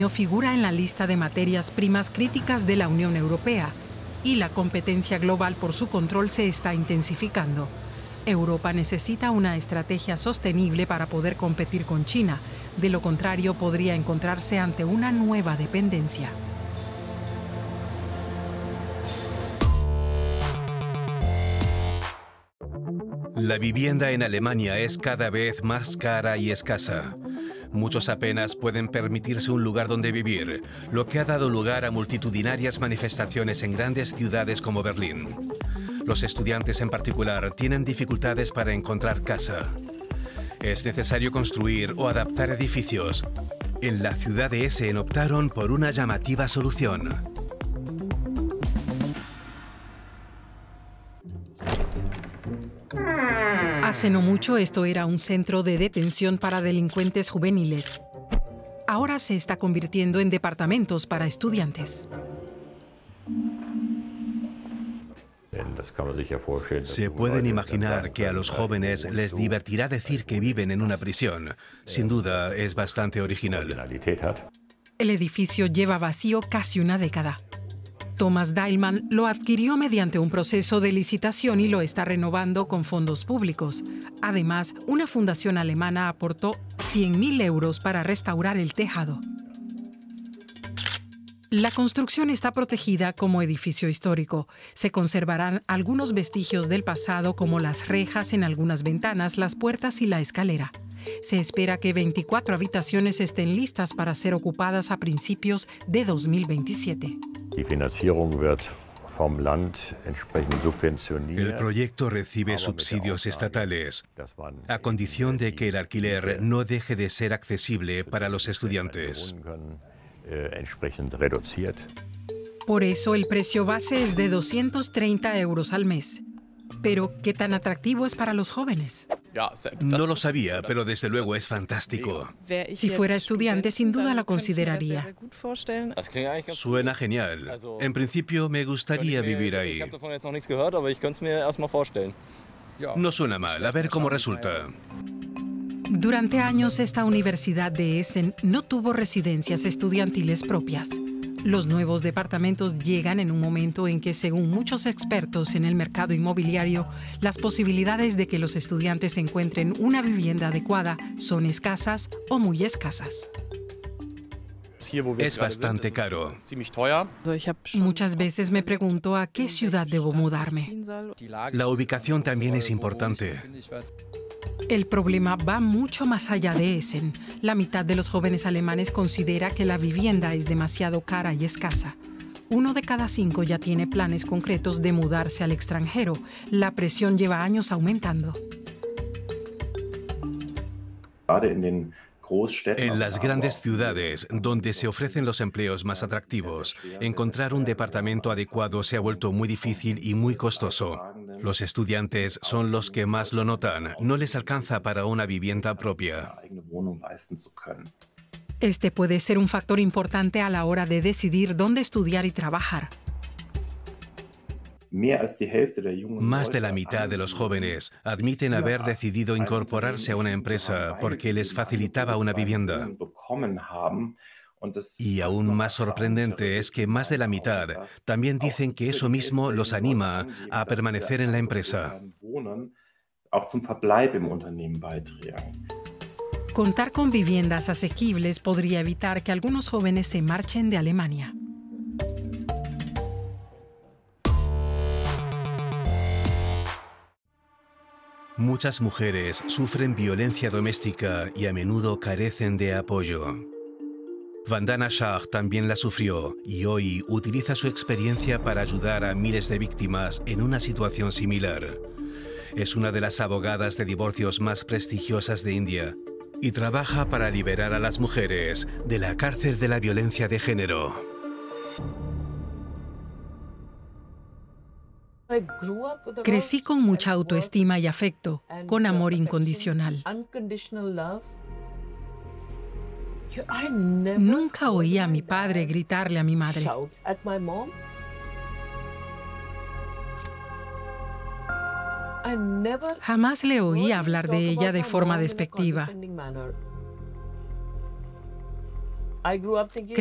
figura en la lista de materias primas críticas de la Unión Europea y la competencia global por su control se está intensificando. Europa necesita una estrategia sostenible para poder competir con China. De lo contrario, podría encontrarse ante una nueva dependencia. La vivienda en Alemania es cada vez más cara y escasa. Muchos apenas pueden permitirse un lugar donde vivir, lo que ha dado lugar a multitudinarias manifestaciones en grandes ciudades como Berlín. Los estudiantes en particular tienen dificultades para encontrar casa. Es necesario construir o adaptar edificios. En la ciudad de Essen optaron por una llamativa solución. Hace no mucho esto era un centro de detención para delincuentes juveniles. Ahora se está convirtiendo en departamentos para estudiantes. Se pueden imaginar que a los jóvenes les divertirá decir que viven en una prisión. Sin duda, es bastante original. El edificio lleva vacío casi una década. Thomas Dahlmann lo adquirió mediante un proceso de licitación y lo está renovando con fondos públicos. Además, una fundación alemana aportó 100.000 euros para restaurar el tejado. La construcción está protegida como edificio histórico. Se conservarán algunos vestigios del pasado como las rejas en algunas ventanas, las puertas y la escalera. Se espera que 24 habitaciones estén listas para ser ocupadas a principios de 2027. El proyecto recibe subsidios estatales, a condición de que el alquiler no deje de ser accesible para los estudiantes. Por eso el precio base es de 230 euros al mes. Pero, ¿qué tan atractivo es para los jóvenes? No lo sabía, pero desde luego es fantástico. Si fuera estudiante, sin duda lo consideraría. Suena genial. En principio, me gustaría vivir ahí. No suena mal, a ver cómo resulta. Durante años, esta Universidad de Essen no tuvo residencias estudiantiles propias. Los nuevos departamentos llegan en un momento en que, según muchos expertos en el mercado inmobiliario, las posibilidades de que los estudiantes encuentren una vivienda adecuada son escasas o muy escasas. Es bastante caro. Muchas veces me pregunto a qué ciudad debo mudarme. La ubicación también es importante. El problema va mucho más allá de Essen. La mitad de los jóvenes alemanes considera que la vivienda es demasiado cara y escasa. 1 de cada 5 ya tiene planes concretos de mudarse al extranjero. La presión lleva años aumentando. En las grandes ciudades, donde se ofrecen los empleos más atractivos, encontrar un departamento adecuado se ha vuelto muy difícil y muy costoso. Los estudiantes son los que más lo notan. No les alcanza para una vivienda propia. Este puede ser un factor importante a la hora de decidir dónde estudiar y trabajar. Más de la mitad de los jóvenes admiten haber decidido incorporarse a una empresa porque les facilitaba una vivienda. Y aún más sorprendente es que más de la mitad también dicen que eso mismo los anima a permanecer en la empresa. Contar con viviendas asequibles podría evitar que algunos jóvenes se marchen de Alemania. Muchas mujeres sufren violencia doméstica y a menudo carecen de apoyo. Vandana Shah también la sufrió y hoy utiliza su experiencia para ayudar a miles de víctimas en una situación similar. Es una de las abogadas de divorcios más prestigiosas de India y trabaja para liberar a las mujeres de la cárcel de la violencia de género. Crecí con mucha autoestima y afecto, con amor incondicional. Nunca oí a mi padre gritarle a mi madre. Jamás le oí hablar de ella de forma despectiva.